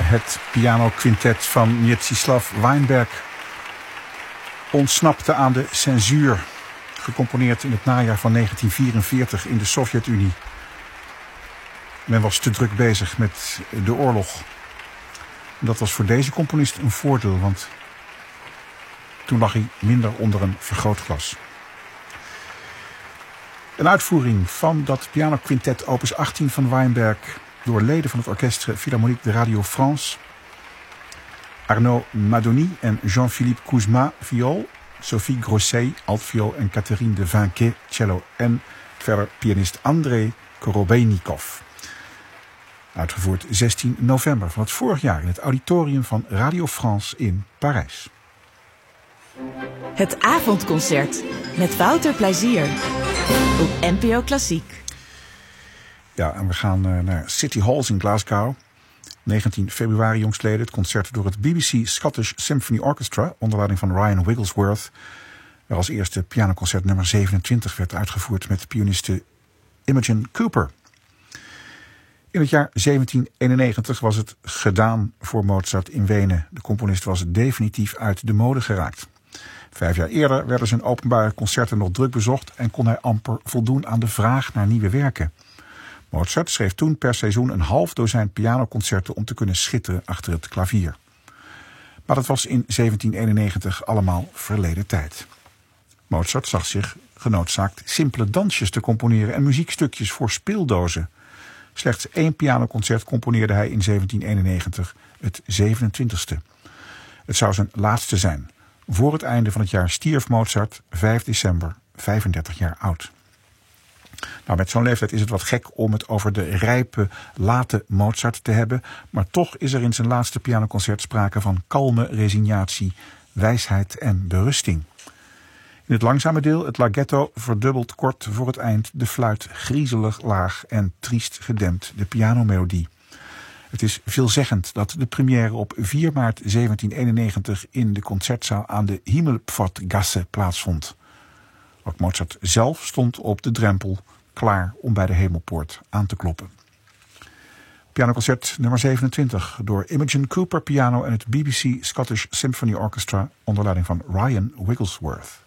Het pianoquintet van Mstislav Weinberg ontsnapte aan de censuur. Gecomponeerd in het najaar van 1944 in de Sovjet-Unie. Men was te druk bezig met de oorlog. En dat was voor deze componist een voordeel, want toen lag hij minder onder een vergrootglas. Een uitvoering van dat pianoquintet opus 18 van Weinberg door leden van het Orchestre Philharmonique de Radio France. Arnaud Madoni en Jean-Philippe Kouzma, viool. Sophie Grosset, altviool en Catherine de Vinquet, cello. En verder pianist Andrei Korobeinikov. Uitgevoerd 16 november van het vorig jaar in het auditorium van Radio France in Parijs. Het avondconcert met Wouter Plezier op NPO Klassiek. Ja, en we gaan naar City Halls in Glasgow. 19 februari jongstleden het concert door het BBC Scottish Symphony Orchestra onder leiding van Ryan Wigglesworth, waar als eerste pianoconcert nummer 27 werd uitgevoerd met pianiste Imogen Cooper. In het jaar 1791 was het gedaan voor Mozart in Wenen. De componist was definitief uit de mode geraakt. 5 jaar eerder werden zijn openbare concerten nog druk bezocht en kon hij amper voldoen aan de vraag naar nieuwe werken. Mozart schreef toen per seizoen een half dozijn pianoconcerten om te kunnen schitteren achter het klavier. Maar dat was in 1791 allemaal verleden tijd. Mozart zag zich genoodzaakt simpele dansjes te componeren en muziekstukjes voor speeldozen. Slechts 1 pianoconcert componeerde hij in 1791, het 27e. Het zou zijn laatste zijn. Voor het einde van het jaar stierf Mozart, 5 december, 35 jaar oud. Nou, met zo'n leeftijd is het wat gek om het over de rijpe, late Mozart te hebben, maar toch is er in zijn laatste pianoconcert sprake van kalme resignatie, wijsheid en berusting. In het langzame deel, het larghetto, verdubbelt kort voor het eind de fluit griezelig laag en triest gedempt de pianomelodie. Het is veelzeggend dat de première op 4 maart 1791 in de concertzaal aan de Himmelpfortgasse plaatsvond. Ook Mozart zelf stond op de drempel, klaar om bij de Hemelpoort aan te kloppen. Pianoconcert nummer 27 door Imogen Cooper piano en het BBC Scottish Symphony Orchestra onder leiding van Ryan Wigglesworth.